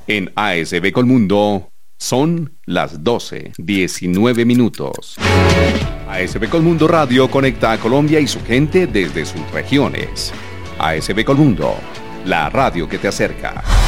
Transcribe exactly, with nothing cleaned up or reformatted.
En A S B Colmundo son las doce, diecinueve minutos. A S B Colmundo Radio conecta a Colombia y su gente desde sus regiones. A S B Colmundo, la radio que te acerca.